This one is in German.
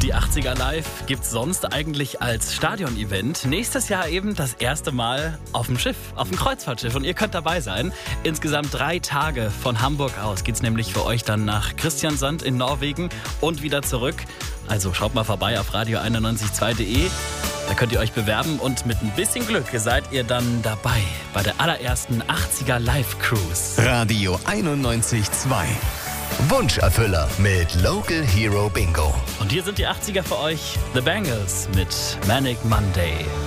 Die 80er Live gibt's sonst eigentlich als Stadion-Event. Nächstes Jahr eben das erste Mal auf dem Schiff, auf dem Kreuzfahrtschiff. Und ihr könnt dabei sein. Insgesamt 3 Tage von Hamburg aus geht's nämlich für euch dann nach Kristiansand in Norwegen und wieder zurück. Also schaut mal vorbei auf radio912.de. Da könnt ihr euch bewerben und mit ein bisschen Glück seid ihr dann dabei bei der allerersten 80er Live Cruise. Radio 91.2. Wunscherfüller mit Local Hero Bingo. Und hier sind die 80er für euch. The Bangles mit Manic Monday.